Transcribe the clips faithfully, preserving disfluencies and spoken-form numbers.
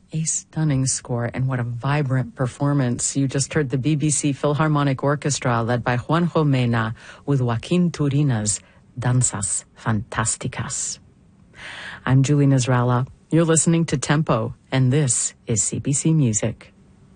A stunning score, and what a vibrant performance. You just heard the B B C Philharmonic Orchestra led by Juanjo Mena with Joaquin Turina's Danzas Fantásticas. I'm Julie Nasrallah. You're listening to Tempo, and this is C B C Music.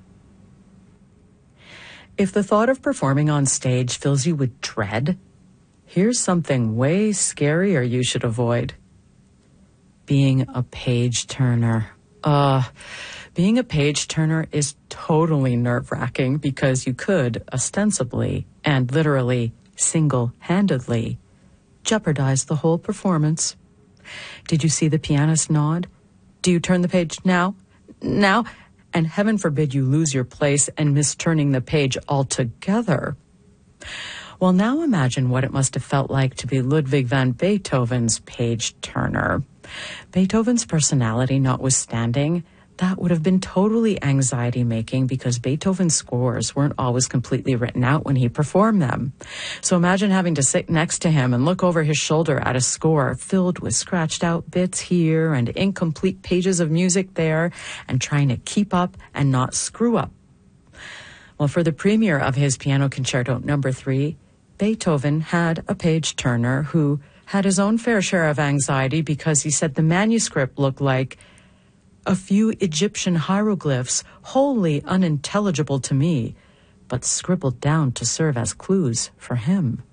If the thought of performing on stage fills you with dread, here's something way scarier you should avoid. Being a page turner. Uh, being a page turner is totally nerve-wracking because you could, ostensibly and literally, single-handedly, jeopardize the whole performance. Did you see the pianist nod? Do you turn the page now? Now? And heaven forbid you lose your place and miss turning the page altogether. Well, now imagine what it must have felt like to be Ludwig van Beethoven's page turner. Beethoven's personality notwithstanding, that would have been totally anxiety-making because Beethoven's scores weren't always completely written out when he performed them. So imagine having to sit next to him and look over his shoulder at a score filled with scratched-out bits here and incomplete pages of music there and trying to keep up and not screw up. Well, for the premiere of his Piano Concerto Number three, Beethoven had a page turner who had his own fair share of anxiety because he said the manuscript looked like a few Egyptian hieroglyphs wholly unintelligible to me, but scribbled down to serve as clues for him.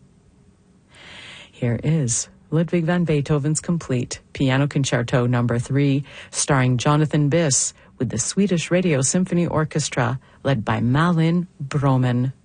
Here is Ludwig van Beethoven's complete Piano Concerto Number three, starring Jonathan Biss with the Swedish Radio Symphony Orchestra, led by Malin Broman.